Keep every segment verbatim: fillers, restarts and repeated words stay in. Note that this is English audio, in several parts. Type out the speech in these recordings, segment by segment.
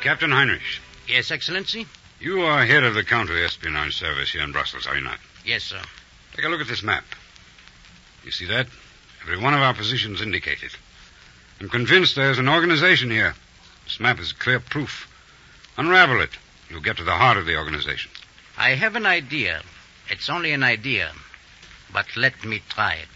Captain Heinrich. Yes, Excellency? You are head of the counter-espionage service here in Brussels, are you not? Yes, sir. Take a look at this map. You see that? Every one of our positions indicated. I'm convinced there's an organization here. This map is clear proof. Unravel it. You'll get to the heart of the organization. I have an idea. It's only an idea. But let me try it.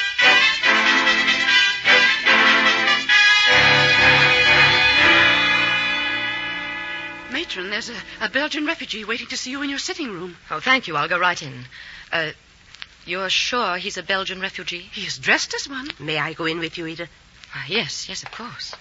Matron, there's a, a Belgian refugee waiting to see you in your sitting room. Oh, thank you. I'll go right in. Uh, you're sure he's a Belgian refugee? He is dressed as one. May I go in with you, Edith? Uh, yes, yes, of course.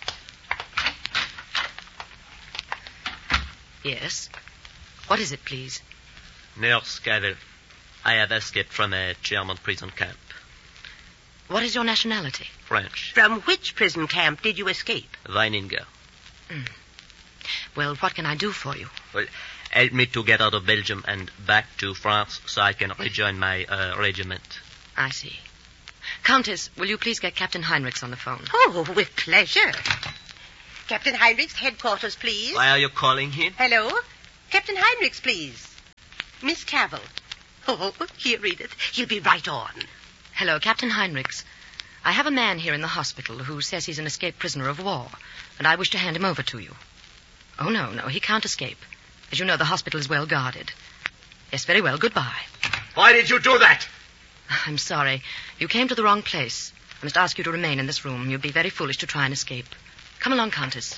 Yes. What is it, please? Nurse Cavill. I have escaped from a German prison camp. What is your nationality? French. From which prison camp did you escape? Weininger. Mm. Well, what can I do for you? Well, help me to get out of Belgium and back to France so I can rejoin my uh, regiment. I see. Countess, will you please get Captain Heinrichs on the phone? Oh, with pleasure. Captain Heinrichs, headquarters, please. Why are you calling him? Hello? Captain Heinrichs, please. Miss Cavill. Oh, here, Edith. He'll be right on. Hello, Captain Heinrichs. I have a man here in the hospital who says he's an escaped prisoner of war, and I wish to hand him over to you. Oh, no, no, he can't escape. As you know, the hospital is well guarded. Yes, very well. Goodbye. Why did you do that? I'm sorry. You came to the wrong place. I must ask you to remain in this room. You'd be very foolish to try and escape. Come along, Countess.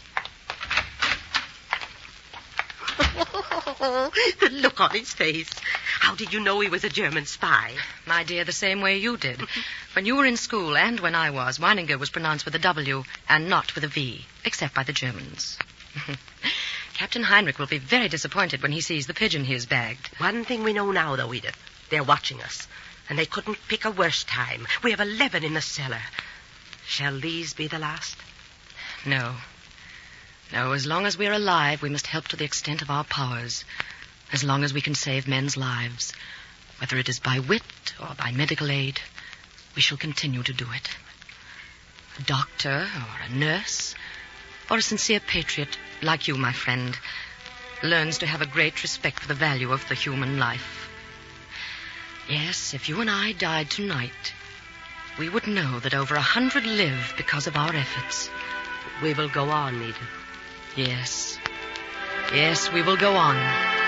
Oh, the look on his face. How did you know he was a German spy? My dear, the same way you did. When you were in school, and when I was, Weininger was pronounced with a W and not with a V, except by the Germans. Captain Heinrich will be very disappointed when he sees the pigeon he has bagged. One thing we know now, though, Edith. They're watching us, and they couldn't pick a worse time. We have eleven in the cellar. Shall these be the last? No. No, as long as we're alive, we must help to the extent of our powers. As long as we can save men's lives, whether it is by wit or by medical aid, we shall continue to do it. A doctor or a nurse or a sincere patriot like you, my friend, learns to have a great respect for the value of the human life. Yes, if you and I died tonight, we would know that over a hundred live because of our efforts. We will go on, Edith. Yes. Yes, we will go on.